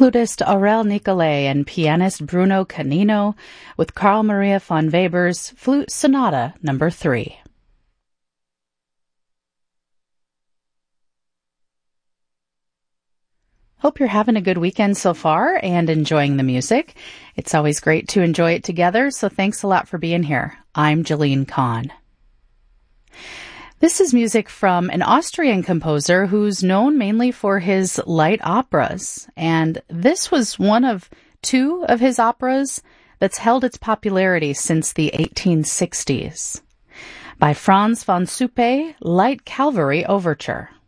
flutist Aurel Nicolai and pianist Bruno Canino with Carl Maria von Weber's Flute Sonata No. 3. Hope you're having a good weekend so far and enjoying the music. It's always great to enjoy it together, so thanks a lot for being here. I'm Jeline Kahn. This is music from an Austrian composer who's known mainly for his light operas, and this was one of two of his operas that's held its popularity since the 1860s. By Franz von Suppe, Light Cavalry Overture.